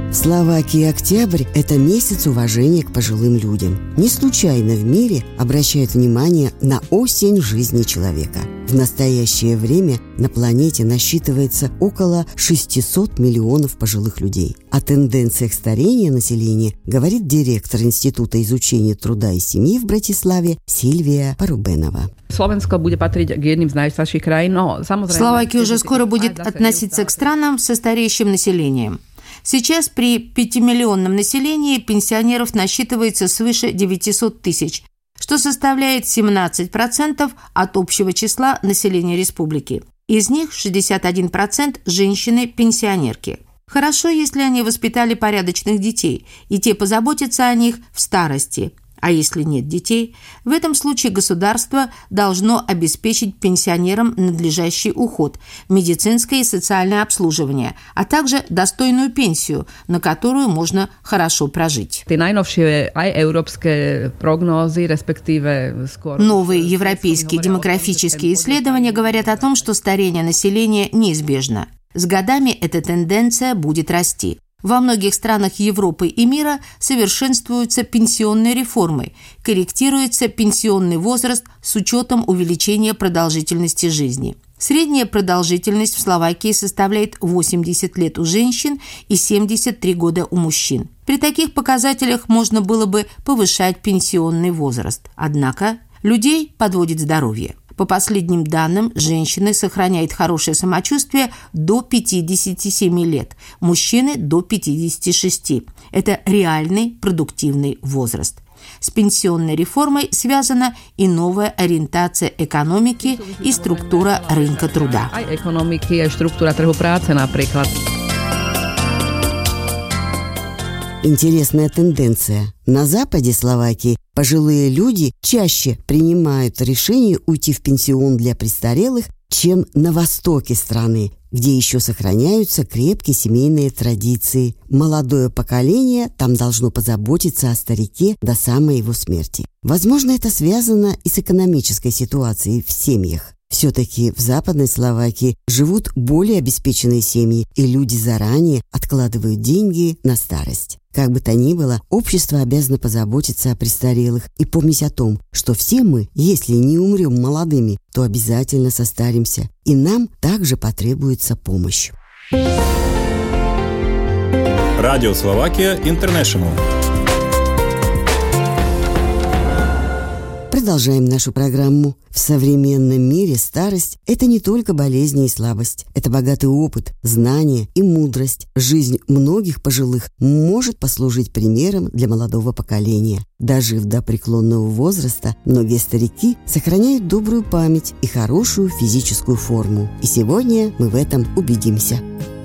В Словакии октябрь – это месяц уважения к пожилым людям. Не случайно в мире обращают внимание на осень жизни человека. В настоящее время на планете насчитывается около 600 миллионов пожилых людей. О тенденциях старения населения говорит директор Института изучения труда и семьи в Братиславе Сильвия Порубенова. Словакия уже скоро будет относиться к странам со стареющим населением. Сейчас при 5-миллионном населении пенсионеров насчитывается свыше 900 тысяч, что составляет 17% от общего числа населения республики. Из них 61% – женщины-пенсионерки. Хорошо, если они воспитали порядочных детей, и те позаботятся о них в старости. А если нет детей, в этом случае государство должно обеспечить пенсионерам надлежащий уход, медицинское и социальное обслуживание, а также достойную пенсию, на которую можно хорошо прожить. Новые европейские демографические исследования говорят о том, что старение населения неизбежно. С годами эта тенденция будет расти. Во многих странах Европы и мира совершенствуются пенсионные реформы, корректируется пенсионный возраст с учетом увеличения продолжительности жизни. Средняя продолжительность в Словакии составляет 80 лет у женщин и 73 года у мужчин. При таких показателях можно было бы повышать пенсионный возраст. Однако людей подводит здоровье. По последним данным, женщины сохраняют хорошее самочувствие до 57 лет, мужчины до 56. Это реальный продуктивный возраст. С пенсионной реформой связана и новая ориентация экономики и структура рынка труда. Интересная тенденция. На западе Словакии пожилые люди чаще принимают решение уйти в пенсион для престарелых, чем на востоке страны, где еще сохраняются крепкие семейные традиции. Молодое поколение там должно позаботиться о старике до самой его смерти. Возможно, это связано и с экономической ситуацией в семьях. Все-таки в Западной Словакии живут более обеспеченные семьи, и люди заранее откладывают деньги на старость. Как бы то ни было, общество обязано позаботиться о престарелых и помнить о том, что все мы, если не умрем молодыми, то обязательно состаримся, и нам также потребуется помощь. Радио Словакия Интернешнл. Продолжаем нашу программу. В современном мире старость – это не только болезни и слабость. Это богатый опыт, знания и мудрость. Жизнь многих пожилых может послужить примером для молодого поколения. Дожив до преклонного возраста, многие старики сохраняют добрую память и хорошую физическую форму. И сегодня мы в этом убедимся.